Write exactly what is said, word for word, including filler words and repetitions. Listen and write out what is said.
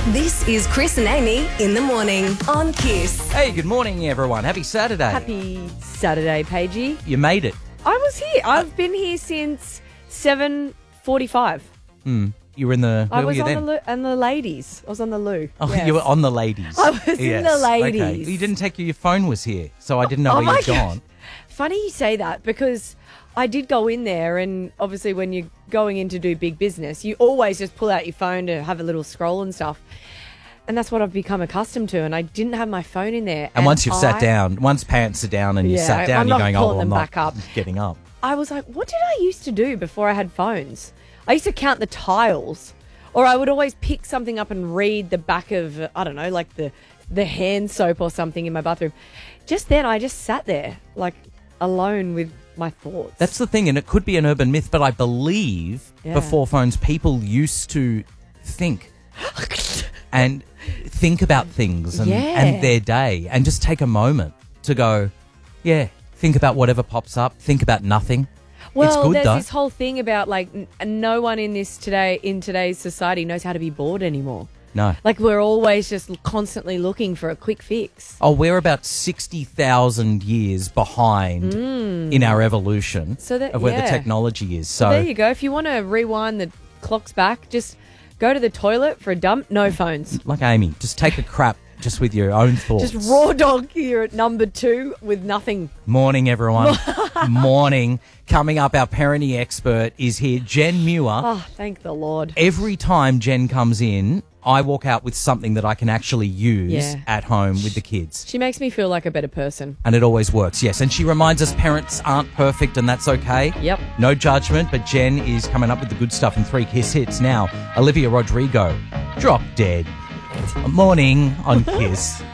This is Chris and Amy in the morning on Kiss. Hey, good morning, everyone. Happy Saturday. Happy Saturday, Paigey. You made it. I was here. I've been here since seven forty-five. Hmm. You were in the... Where I were was you on then? the loo, and the ladies. I was on the loo. Oh, Yes. you were on the ladies. I was in the ladies. Okay. You didn't take your phone was here, so I didn't know Oh where my you'd God. gone. Funny you say that because I did go in there, and obviously when you're going in to do big business, you always just pull out your phone to have a little scroll and stuff. And that's what I've become accustomed to, and I didn't have my phone in there. And, once you've I, sat down, once pants are down and you Yeah, sat down, I'm you're not going, oh, pulling I'm them not back up. getting up. I was like, what did I used to do before I had phones? I used to count the tiles, or I would always pick something up and read the back of, I don't know, like the, the hand soap or something in my bathroom. Just then, I just sat there, like, alone with my thoughts. That's the thing, and it could be an urban myth, but I believe Yeah. before phones, people used to think and think about things and, Yeah. and their day and just take a moment to go, yeah, think about whatever pops up, think about nothing. Well, it's good there's though. this whole thing about, like, n- no one in this today in today's society knows how to be bored anymore. No. Like, we're always just constantly looking for a quick fix. Oh, we're about sixty thousand years behind in our evolution So that- of where the yeah. technology is. So, There you go. If you want to rewind the clocks back, just go to the toilet for a dump. No phones. like Amy, just take a crap just with your own thoughts. Just raw dog here at number two with nothing. Morning, everyone. Morning. Coming up, our parenting expert is here, Jen Muir. Oh, thank the Lord. Every time Jen comes in, I walk out with something that I can actually use Yeah. at home with the kids. She makes me feel like a better person. And it always works, yes. And she reminds us parents aren't perfect and that's okay. Yep. No judgment, but Jen is coming up with the good stuff in three Kiss hits now. Olivia Rodrigo, Drop Dead. Morning on Kiss.